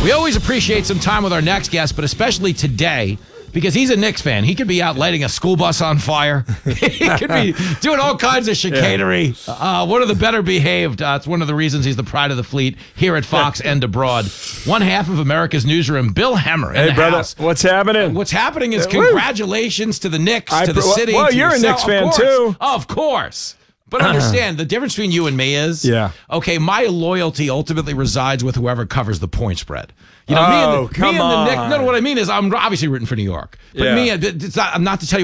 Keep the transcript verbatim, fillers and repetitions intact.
We always appreciate some time with our next guest, but especially today, because he's a Knicks fan. He could be out lighting a school bus on fire. He could be doing all kinds of chicanery. Yeah. Uh, one of the better behaved. Uh, it's one of the reasons he's the pride of the fleet here at Fox and abroad. One half of America's newsroom, Bill Hemmer. In hey, the brother, house. What's happening? What's happening is Uh, congratulations to the Knicks, I, to the city. Well, to you're yourself. a Knicks fan, of too. Of course. But understand, the difference between you and me is, yeah. okay, my loyalty ultimately resides with whoever covers the point spread. You know, oh, me and the, come me and the on. Knicks, no, no, what I mean is I'm obviously rooting for New York. But yeah. me, it's not, I'm not to tell you